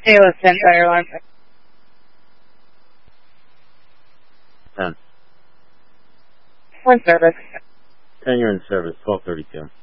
Taylor 10 Airlines. 10. We're in service. 10, you're in service, 1232.